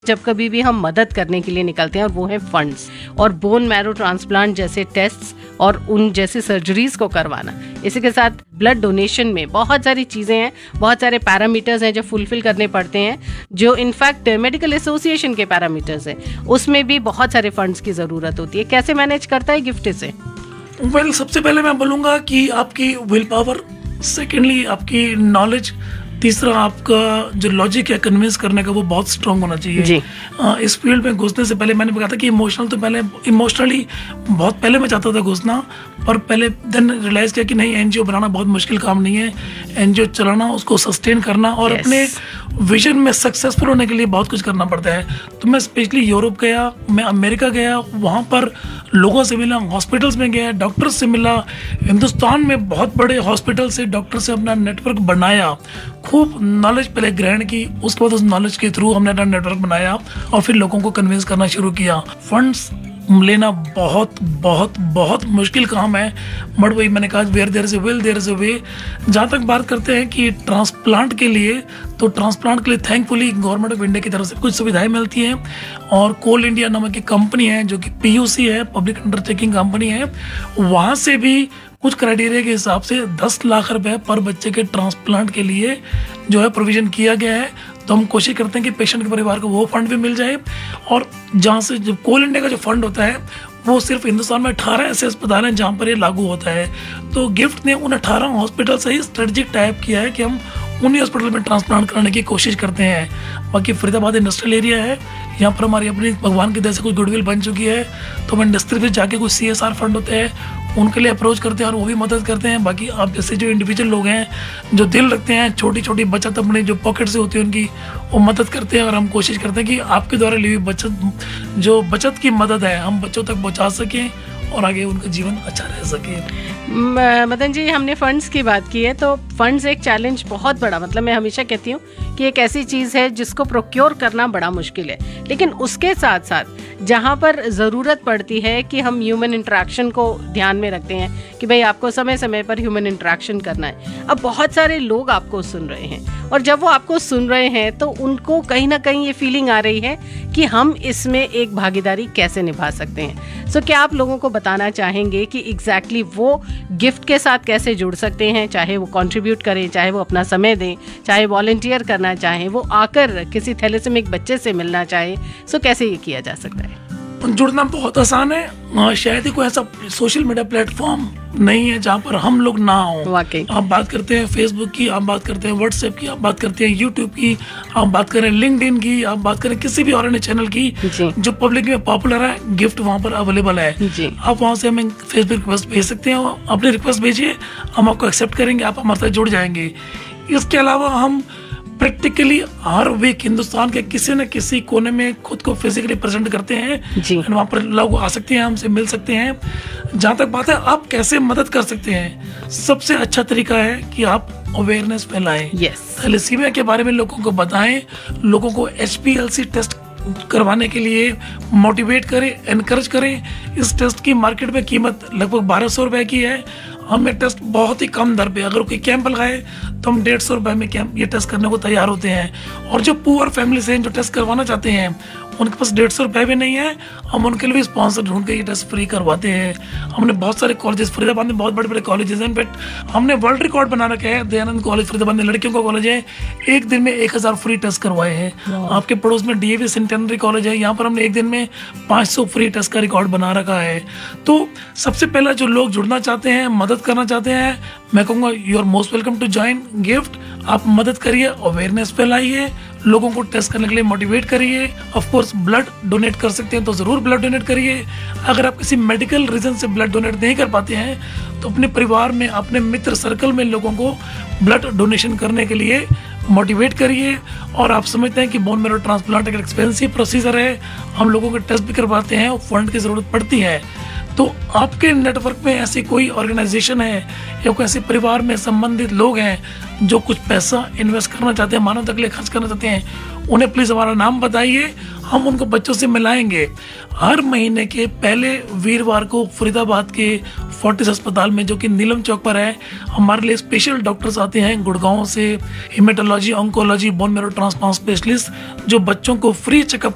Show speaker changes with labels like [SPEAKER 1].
[SPEAKER 1] जब कभी भी हम मदद करने के लिए निकलते हैं और वो है फंड्स और बोन मैरो ट्रांसप्लांट जैसे टेस्ट्स और उन जैसी सर्जरीज को करवाना। इसी के साथ ब्लड डोनेशन में बहुत सारी चीज़ें हैं, बहुत सारे पैरामीटर्स हैं जो फुलफिल करने पड़ते हैं, जो इनफैक्ट मेडिकल एसोसिएशन के पैरामीटर्स हैं। उसमें भी बहुत सारे फंड्स की ज़रूरत होती है। कैसे मैनेज करता है गिफ्ट से?
[SPEAKER 2] वेल, सबसे पहले मैं बोलूँगा कि आपकी विल पावर, सेकेंडली आपकी नॉलेज, तीसरा आपका जो लॉजिक है कन्विंस करने का वो बहुत स्ट्रांग होना चाहिए
[SPEAKER 1] जी।
[SPEAKER 2] इस फील्ड में घुसने से पहले मैंने कहा था कि इमोशनली बहुत पहले मैं चाहता था घुसना, पर पहले देन रियलाइज़ किया कि नहीं, एनजीओ बनाना बहुत मुश्किल काम नहीं है। एनजीओ चलाना, उसको सस्टेन करना और अपने विजन में सक्सेसफुल होने के लिए बहुत कुछ करना पड़ता है। तो मैं स्पेशली यूरोप गया, मैं अमेरिका गया, वहाँ पर लोगों से मिला, हॉस्पिटल्स में गया, डॉक्टर्स से मिला, हिंदुस्तान में बहुत बड़े हॉस्पिटल से डॉक्टर से अपना नेटवर्क बनाया, खूब नॉलेज पहले ग्रहण की, उसके बाद उस नॉलेज के थ्रू हमने अपना नेटवर्क बनाया और फिर लोगों को कन्विंस करना शुरू किया। फंड्स लेना बहुत बहुत बहुत मुश्किल काम है, बट वही मैंने कहा, where there is a will there is a वे। जहाँ तक बात करते हैं कि ट्रांसप्लांट के लिए, तो ट्रांसप्लांट के लिए थैंकफुली गवर्नमेंट ऑफ इंडिया की तरफ से कुछ सुविधाएं मिलती हैं और कोल इंडिया नामक की कंपनी है जो कि पीयूसी है, पब्लिक अंडरटेकिंग कंपनी है, वहाँ से भी कुछ क्राइटेरिया के हिसाब से 10 लाख रुपए पर बच्चे के ट्रांसप्लांट के लिए जो है प्रोविजन किया गया है। तो हम कोशिश करते हैं कि पेशेंट के परिवार को वो फंड भी मिल जाए। और जहाँ से जो कोल इंडिया का जो फंड होता है वो सिर्फ हिंदुस्तान में 18 ऐसे अस्पताल हैं जहाँ पर ये लागू होता है। तो गिफ्ट ने उन 18 हॉस्पिटल से ही स्ट्रेटेजिक टाइप किया है कि हम उन्हीं हॉस्पिटल में ट्रांसप्लांट कराने की कोशिश करते हैं। बाकी फरीदाबाद इंडस्ट्रियल एरिया है, यहाँ पर हमारी अपनी भगवान की दया से कुछ गुडविल बन चुकी है, तो हम इंडस्ट्री में जाके कुछ CSR फंड होते हैं उनके लिए अप्रोच करते हैं और वो भी मदद करते हैं। बाकी आप जैसे जो इंडिविजुअल लोग हैं जो दिल रखते हैं, छोटी छोटी बचत अपने जो पॉकेट से होती है उनकी, वो मदद करते हैं और हम कोशिश करते हैं कि आपके द्वारा ली हुई बचत, जो बचत की मदद है, हम बच्चों तक पहुँचा सकें और आगे उनका जीवन अच्छा रह सके।
[SPEAKER 1] मदन जी, हमने फंड्स की बात की है, तो फंड्स एक चैलेंज बहुत बड़ा, मतलब मैं हमेशा कहती हूँ कि एक ऐसी चीज़ है जिसको प्रोक्योर करना बड़ा मुश्किल है, लेकिन उसके साथ साथ जहाँ पर ज़रूरत पड़ती है कि हम ह्यूमन इंटरेक्शन को ध्यान में रखते हैं कि भाई आपको समय समय पर ह्यूमन इंटरेक्शन करना है। अब बहुत सारे लोग आपको सुन रहे हैं और जब वो आपको सुन रहे हैं तो उनको कहीं ना कहीं ये फीलिंग आ रही है कि हम इसमें एक भागीदारी कैसे निभा सकते हैं। सो क्या आप लोगों को बताना चाहेंगे कि एग्जैक्टली वो गिफ्ट के साथ कैसे जुड़ सकते हैं, चाहे वो कंट्रीब्यूट करें, चाहे वो अपना समय दें, चाहे वॉलंटियर करना चाहें, वो आकर किसी थैलेसीमिक बच्चे से मिलना चाहे, सो कैसे ये किया जा सकता है?
[SPEAKER 2] जुड़ना बहुत आसान है। शायद ही कोई ऐसा सोशल मीडिया प्लेटफॉर्म नहीं है जहाँ पर हम लोग ना हो।
[SPEAKER 1] वाकई
[SPEAKER 2] आप बात करते हैं फेसबुक की, आप बात करते हैं व्हाट्सएप की, आप बात करते हैं यूट्यूब की, आप बात करें लिंक्डइन की, आप बात करें किसी भी और चैनल की जो पब्लिक में पॉपुलर है, गिफ्ट वहाँ पर अवेलेबल है। आप वहाँ से हमें फेसबुक रिक्वेस्ट भेज सकते हैं, अपनी रिक्वेस्ट भेजिए, हम आपको एक्सेप्ट करेंगे, आप हमारे साथ जुड़ जाएंगे। इसके अलावा हम प्रैक्टिकली हर वीक हिंदुस्तान के किसी न किसी कोने में खुद को फिजिकली प्रेजेंट करते हैं, वहाँ पर लोग आ सकते हैं, हमसे मिल सकते हैं। जहाँ तक बात है आप कैसे मदद कर सकते हैं, सबसे अच्छा तरीका है कि आप अवेयरनेस फैलाएं, थैलेसीमिया के बारे में लोगों को बताएं, लोगों को HPLC टेस्ट करवाने के लिए मोटिवेट करें, एनकरेज करें। इस टेस्ट की मार्केट में कीमत लगभग 1200 रुपए की है। हम ये टेस्ट बहुत ही कम दर पे, अगर कोई कैंप लगाए तो हम 150 रुपए में कैंप ये टेस्ट करने को तैयार होते हैं। और जो पुअर फैमिली से जो टेस्ट करवाना चाहते हैं उनके पास 150 रुपए भी नहीं है, हम उनके लिए भी स्पॉन्सर ढूंढ के ये टेस्ट फ्री करवाते हैं। हमने बहुत सारे कॉलेजेस, फरीदाबाद में बहुत बड़े बड़े कॉलेजेस हैं, इनफैक्ट हमने वर्ल्ड रिकॉर्ड बना रखा है। दयानंद कॉलेज फरीदाबाद में लड़कियों का कॉलेज है, एक दिन में 1000 फ्री टेस्ट करवाए हैं। आपके पड़ोस में DAV सेंटेनरी कॉलेज है, यहाँ पर हमने एक दिन में 500 फ्री टेस्ट का रिकॉर्ड बना रखा है। तो सबसे पहला जो लोग जुड़ना चाहते हैं, मदद करना चाहते हैं, मैं कहूँगा you are most welcome to join gift. आप मदद करिए, अवेयरनेस फैलाइए, लोगों को टेस्ट करने के लिए मोटिवेट करिए। ऑफ कोर्स ब्लड डोनेट कर सकते हैं तो ज़रूर ब्लड डोनेट करिए। अगर आप किसी मेडिकल रीज़न से ब्लड डोनेट नहीं कर पाते हैं तो अपने परिवार में, अपने मित्र सर्कल में लोगों को ब्लड डोनेशन करने के लिए मोटिवेट करिए। और आप समझते हैं कि बोन मैरो ट्रांसप्लांट एक एक्सपेंसिव प्रोसीजर है, हम लोगों के टेस्ट भी करवाते हैं और फंड की ज़रूरत पड़ती है। तो आपके नेटवर्क में ऐसी कोई ऑर्गेनाइजेशन है या कोई ऐसे परिवार में संबंधित लोग हैं जो कुछ पैसा इन्वेस्ट करना चाहते हैं, मानवता के लिए खर्च करना चाहते हैं, उन्हें प्लीज़ हमारा नाम बताइए, हम उनको बच्चों से मिलाएंगे। हर महीने के पहले वीरवार को फरीदाबाद के फोर्टिस अस्पताल में, जो कि नीलम चौक पर है, हमारे लिए स्पेशल डॉक्टर्स आते हैं गुड़गांव से, haematology, oncology, bone marrow transplant specialist, जो बच्चों को फ्री चेकअप